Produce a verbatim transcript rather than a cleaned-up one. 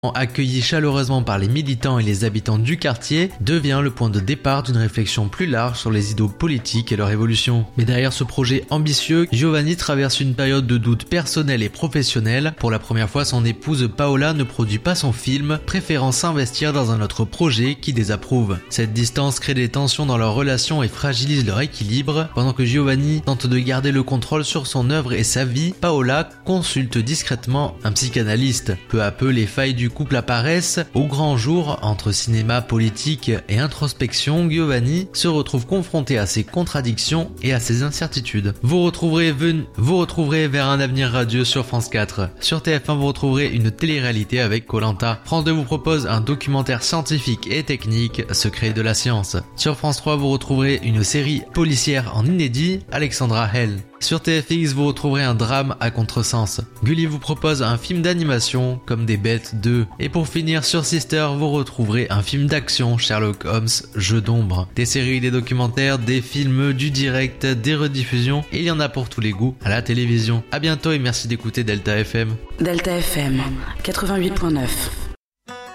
accueilli chaleureusement par les militants et les habitants du quartier, devient le point de départ d'une réflexion plus large sur les idéaux politiques et leur évolution. Mais derrière ce projet ambitieux, Giovanni traverse une période de doute personnel et professionnel. Pour la première fois, son épouse Paola ne produit pas son film, préférant s'investir dans un autre projet qui désapprouve. Cette distance crée des tensions dans leur relation et fragilise leur équilibre. Pendant que Giovanni tente de garder le contrôle sur son œuvre et sa vie, Paola consulte discrètement un psychanalyste. Peu à peu, les failles du couple apparaissent. Au grand jour, entre cinéma, politique et introspection, Giovanni se retrouve confronté à ses contradictions et à ses incertitudes. Vous retrouverez, ven... vous retrouverez Vers un avenir radieux sur France quatre. Sur T F un, vous retrouverez une télé-réalité avec Koh-Lanta. France deux vous propose un documentaire scientifique et technique, Secret de la science. Sur France trois, vous retrouverez une série policière en inédit, Alexandra Hell. Sur T F X, vous retrouverez un drame à contresens. Gulli vous propose un film d'animation, Comme des bêtes deux. Et pour finir, sur Sister, vous retrouverez un film d'action, Sherlock Holmes, Jeu d'ombre. Des séries, des documentaires, des films, du direct, des rediffusions, et il y en a pour tous les goûts à la télévision. À bientôt et merci d'écouter Delta F M. Delta F M, quatre-vingt-huit virgule neuf.